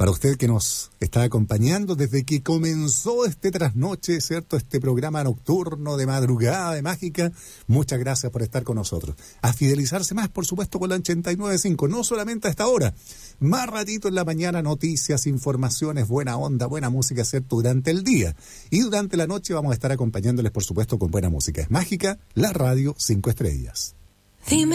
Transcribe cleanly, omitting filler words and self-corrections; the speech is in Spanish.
Para usted que nos está acompañando desde que comenzó este trasnoche, ¿cierto? Este programa nocturno de madrugada de Mágica, muchas gracias por estar con nosotros. A fidelizarse más, por supuesto, con la 89.5, no solamente a esta hora, más ratito en la mañana, noticias, informaciones, buena onda, buena música, ¿cierto? Durante el día. Y durante la noche vamos a estar acompañándoles, por supuesto, con buena música. Es Mágica, la radio 5 estrellas. Dime.